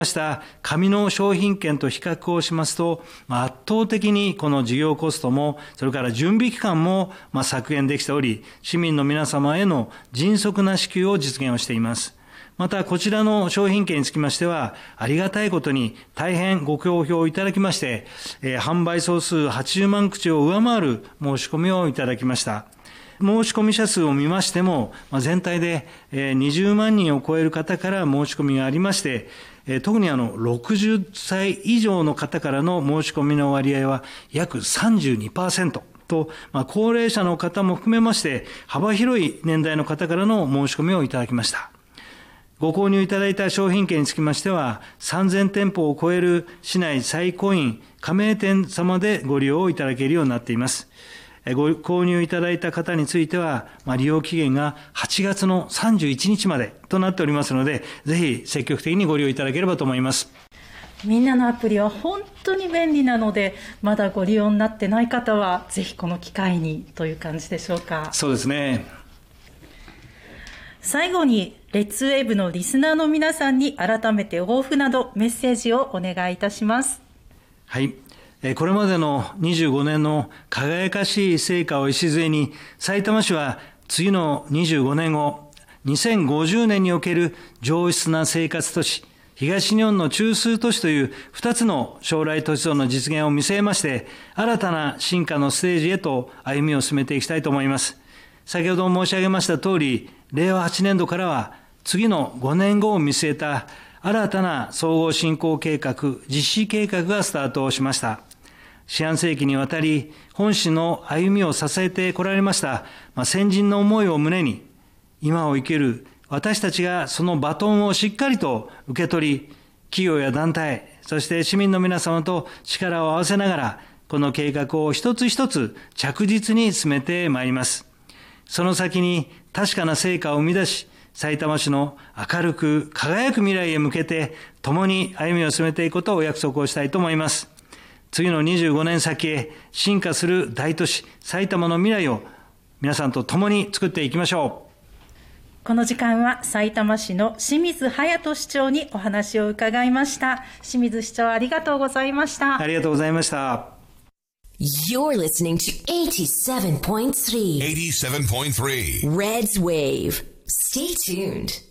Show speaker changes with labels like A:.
A: した紙の商品券と比較をしますと、圧倒的にこの事業コストも、それから準備期間も削減できており、市民の皆様への迅速な支給を実現をしています。また、こちらの商品券につきましては、ありがたいことに大変ご好評いただきまして、販売総数80万口を上回る申し込みをいただきました。申し込み者数を見ましても、全体で20万人を超える方から申し込みがありまして、特に60歳以上の方からの申し込みの割合は約 32% と、高齢者の方も含めまして幅広い年代の方からの申し込みをいただきました。ご購入いただいた商品券につきましては、3000店舗を超える市内最古院加盟店様でご利用いただけるようになっています。ご購入いただいた方については、利用期限が8月の31日までとなっておりますので、ぜひ積極的にご利用いただければと思います。
B: みんなのアプリは本当に便利なので、まだご利用になってない方は、ぜひこの機会にという感じでしょうか。
A: そうですね。
B: 最後に、レッツウェーブのリスナーの皆さんに改めて抱負などメッセージをお願いいたします。
A: はい。これまでの25年の輝かしい成果を礎に、さいたま市は次の25年後、2050年における上質な生活都市、東日本の中枢都市という2つの将来都市像の実現を見据えまして、新たな進化のステージへと歩みを進めていきたいと思います。先ほど申し上げました通り、令和8年度からは次の5年後を見据えた新たな総合振興計画、実施計画がスタートをしました。四半世紀にわたり本市の歩みを支えてこられました、先人の思いを胸に、今を生きる私たちがそのバトンをしっかりと受け取り、企業や団体、そして市民の皆様と力を合わせながら、この計画を一つ一つ着実に進めてまいります。その先に確かな成果を生み出し、さいたま市の明るく輝く未来へ向けて共に歩みを進めていくことをお約束をしたいと思います。次の25年先へ進化する大都市埼玉の未来を皆さんと共に作っていきましょう。
B: この時間はさいたま市の清水隼人市長にお話を伺いました。清水市長、ありがとうございました。
A: ありがとうございました。
C: You're listening to 87.3
D: 87.3
C: Red's Wave. Stay tuned.